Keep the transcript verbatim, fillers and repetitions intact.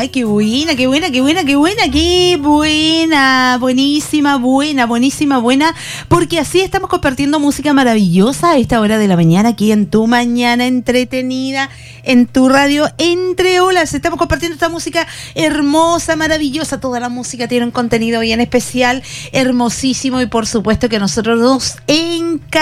Ay, qué buena, qué buena, qué buena, qué buena, qué buena, buenísima, buena, buenísima, buena, porque así estamos compartiendo música maravillosa a esta hora de la mañana aquí en tu mañana entretenida, en tu radio Entre Olas. Estamos compartiendo esta música hermosa, maravillosa. Toda la música tiene un contenido bien especial, hermosísimo, y por supuesto que a nosotros nos encanta